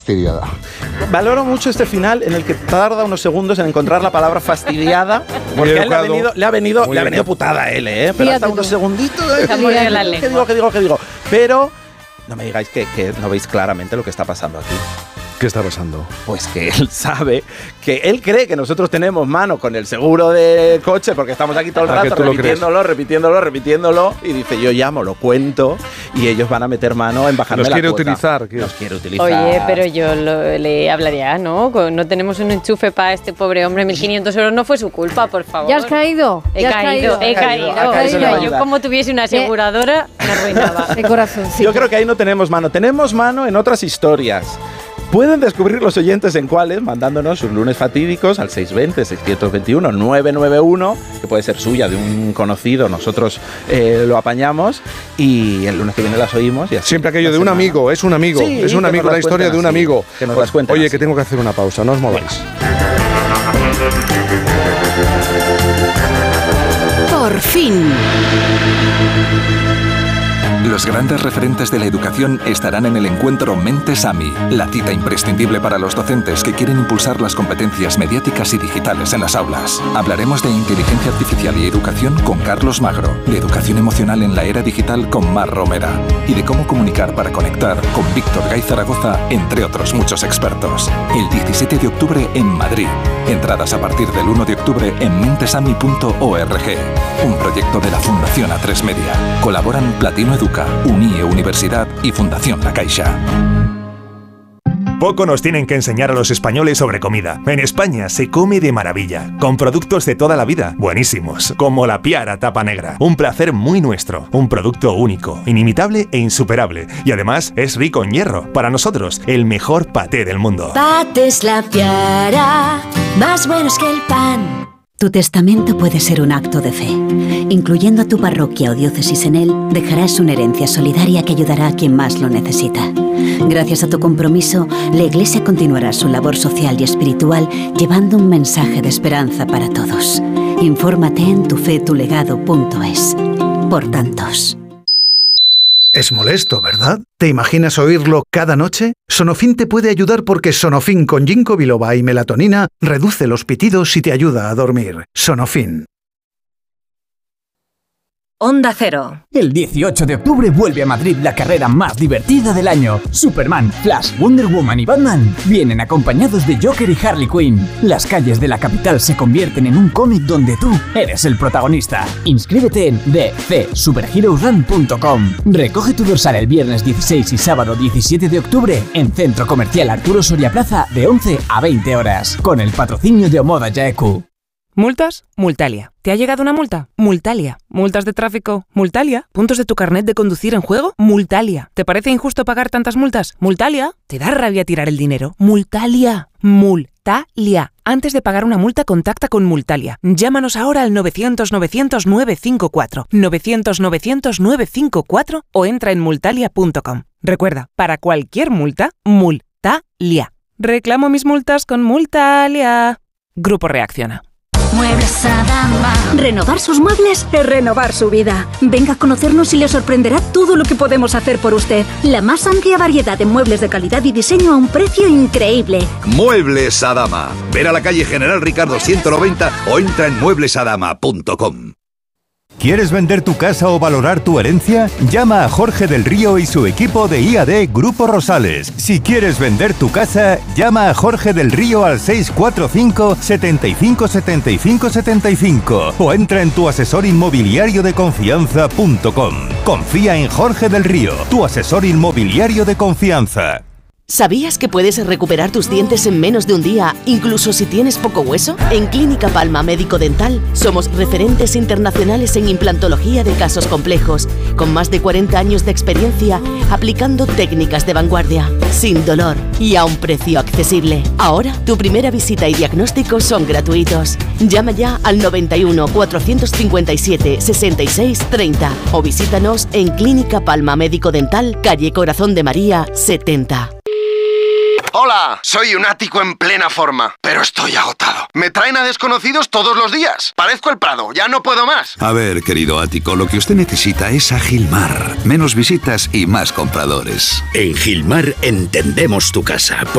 Fastidiada. Valoro mucho este final en el que tarda unos segundos en encontrar la palabra fastidiada, porque a él le ha venido putada a él, pero hasta unos segunditos. ¿Qué digo? Pero no me digáis que no veis claramente lo que está pasando aquí. ¿Qué está pasando? Pues que él sabe, que él cree que nosotros tenemos mano con el seguro de coche porque estamos aquí todo el rato repitiéndolo y dice, yo llamo, lo cuento y ellos van a meter mano en bajarme la cuota. Nos quiere utilizar. Oye, pero yo le hablaría, ¿no? No tenemos un enchufe para este pobre hombre, 1.500 euros no fue su culpa, por favor. ¿Ya has caído? He caído. Yo como tuviese una aseguradora me arruinaba. De corazón, sí. Yo creo que ahí no tenemos mano en otras historias. Pueden descubrir los oyentes en cuáles, mandándonos sus lunes fatídicos al 620-621-991, que puede ser suya, de un conocido, nosotros lo apañamos y el lunes que viene las oímos. Y así siempre aquello de un amigo, es un amigo, sí, es un amigo, la historia de un amigo. Que nos las cuenten. Oye, que tengo que hacer una pausa, no os mováis. Por fin. Los grandes referentes de la educación estarán en el encuentro Mentes AMI, la cita imprescindible para los docentes que quieren impulsar las competencias mediáticas y digitales en las aulas. Hablaremos de inteligencia artificial y educación con Carlos Magro, de educación emocional en la era digital con Mar Romera y de cómo comunicar para conectar con Víctor Gay Zaragoza, entre otros muchos expertos. El 17 de octubre en Madrid. Entradas a partir del 1 de octubre en mentesami.org. Un proyecto de la Fundación A3 Media. Colaboran Platino Educa, UNIE Universidad y Fundación La Caixa. Poco nos tienen que enseñar a los españoles sobre comida. En España se come de maravilla, con productos de toda la vida, buenísimos, como la Piara Tapa Negra. Un placer muy nuestro, un producto único, inimitable e insuperable. Y además es rico en hierro. Para nosotros, el mejor paté del mundo. Patés La Piara, más buenos que el pan. Tu testamento puede ser un acto de fe. Incluyendo a tu parroquia o diócesis en él, dejarás una herencia solidaria que ayudará a quien más lo necesita. Gracias a tu compromiso, la Iglesia continuará su labor social y espiritual llevando un mensaje de esperanza para todos. Infórmate en tufetulegado.es. Por tantos. Es molesto, ¿verdad? ¿Te imaginas oírlo cada noche? Sonofin te puede ayudar porque Sonofin con ginkgo biloba y melatonina reduce los pitidos y te ayuda a dormir. Sonofin. Onda Cero. El 18 de octubre vuelve a Madrid la carrera más divertida del año. Superman, Flash, Wonder Woman y Batman vienen acompañados de Joker y Harley Quinn. Las calles de la capital se convierten en un cómic donde tú eres el protagonista. Inscríbete en thecesuperheroesrun.com. Recoge tu dorsal el viernes 16 y sábado 17 de octubre en Centro Comercial Arturo Soria Plaza de 11 a 20 horas. Con el patrocinio de Omoda Yaeku. ¿Multas? Multalia. ¿Te ha llegado una multa? Multalia. ¿Multas de tráfico? Multalia. ¿Puntos de tu carnet de conducir en juego? Multalia. ¿Te parece injusto pagar tantas multas? Multalia. ¿Te da rabia tirar el dinero? Multalia. Multalia. Antes de pagar una multa, contacta con Multalia. Llámanos ahora al 900-900-954. 900-900-954 o entra en multalia.com. Recuerda, para cualquier multa, Multalia. Reclamo mis multas con Multalia. Grupo Reacciona. Muebles Adama. Renovar sus muebles es renovar su vida. Venga a conocernos y le sorprenderá todo lo que podemos hacer por usted. La más amplia variedad de muebles de calidad y diseño a un precio increíble. Muebles Adama. Ven a la calle General Ricardo 190 o entra en mueblesadama.com. ¿Quieres vender tu casa o valorar tu herencia? Llama a Jorge del Río y su equipo de IAD Grupo Rosales. Si quieres vender tu casa, llama a Jorge del Río al 645 75 75 75 o entra en tuasesorinmobiliariodeconfianza.com. Confía en Jorge del Río, tu asesor inmobiliario de confianza. ¿Sabías que puedes recuperar tus dientes en menos de un día, incluso si tienes poco hueso? En Clínica Palma Médico Dental somos referentes internacionales en implantología de casos complejos, con más de 40 años de experiencia aplicando técnicas de vanguardia, sin dolor y a un precio accesible. Ahora, tu primera visita y diagnóstico son gratuitos. Llama ya al 91 457 66 30 o visítanos en Clínica Palma Médico Dental, calle Corazón de María 70. Hola, soy un ático en plena forma, pero estoy agotado. Me traen a desconocidos todos los días. Parezco el Prado, ya no puedo más. A ver, querido ático, lo que usted necesita es a Gilmar. Menos visitas y más compradores. En Gilmar entendemos tu casa.